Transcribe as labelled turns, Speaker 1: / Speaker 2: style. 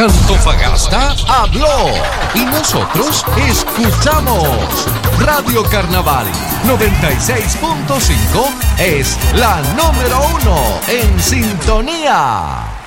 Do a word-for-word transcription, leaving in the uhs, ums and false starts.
Speaker 1: Antofagasta habló y nosotros escuchamos. Radio Carnaval noventa y seis punto cinco es la número uno en sintonía.